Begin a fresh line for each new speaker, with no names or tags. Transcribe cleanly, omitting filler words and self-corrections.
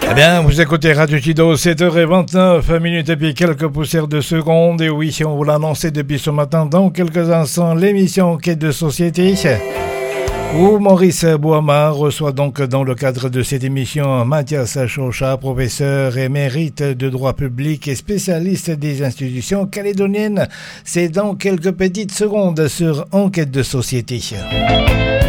Eh bien, vous écoutez Radio Chido, 7h29 et puis quelques poussières de secondes. Et oui, on vous l'a annoncé depuis ce matin, dans quelques instants, l'émission Enquête de société, où Maurice Boama reçoit donc dans le cadre de cette émission Mathias Chocha, professeur émérite de droit public et spécialiste des institutions calédoniennes. C'est dans quelques petites secondes sur Enquête de société.